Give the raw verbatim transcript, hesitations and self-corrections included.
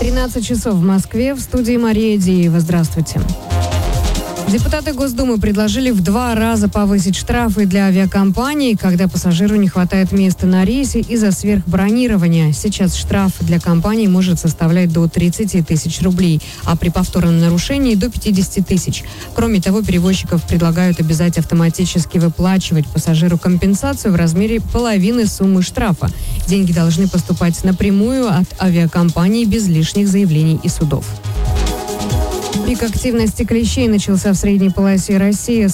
тринадцать часов в Москве. В студии Мария Деева. Здравствуйте. Депутаты Госдумы предложили в два раза повысить штрафы для авиакомпаний, когда пассажиру не хватает места на рейсе из-за сверхбронирования. Сейчас штраф для компаний может составлять до тридцати тысяч рублей, а при повторном нарушении до пятидесяти тысяч. Кроме того, перевозчиков предлагают обязать автоматически выплачивать пассажиру компенсацию в размере половины суммы штрафа. Деньги должны поступать напрямую от авиакомпаний без лишних заявлений и судов. Пик активности клещей начался в средней полосе России.